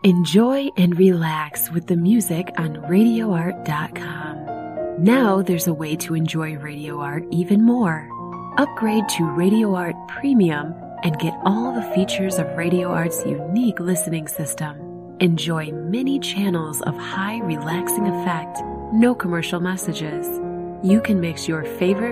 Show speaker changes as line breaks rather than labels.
Enjoy and relax with the music on RadioArt.com. Now there's a way to enjoy Radio Art even more. Upgrade to Radio Art Premium and get all the features of Radio Art's unique listening system. Enjoy many channels of high relaxing effect, no commercial messages. You can mix your favorite